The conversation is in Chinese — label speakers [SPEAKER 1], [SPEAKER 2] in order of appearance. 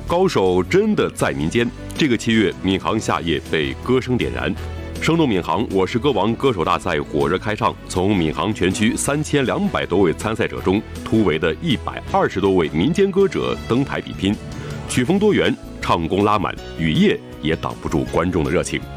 [SPEAKER 1] 高手真的在民间。这个7月，闵行夏夜被歌声点燃。生动闵行，我是歌王歌手大赛火热开唱，从闵行全区3200多位参赛者中，突围的120多位民间歌者登台比拼，曲风多元，唱功拉满，雨夜也挡不住观众的热情。